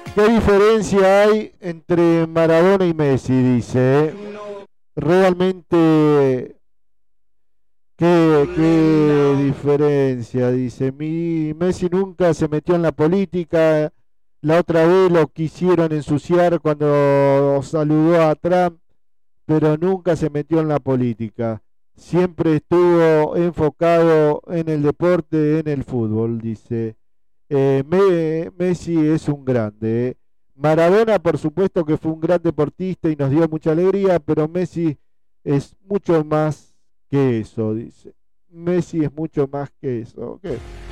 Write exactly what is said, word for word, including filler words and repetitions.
¿Qué diferencia hay entre Maradona y Messi? Dice. ¿eh? Realmente, ¿qué, qué diferencia? Dice. Mi Messi nunca se metió en la política. La otra vez lo quisieron ensuciar cuando saludó a Trump, pero nunca se metió en la política. Siempre estuvo enfocado en el deporte, en el fútbol, dice. Eh, Me- Messi es un grande. ¿eh? Maradona, por supuesto que fue un gran deportista y nos dio mucha alegría, pero Messi es mucho más que eso, dice. Messi es mucho más que eso. Ok.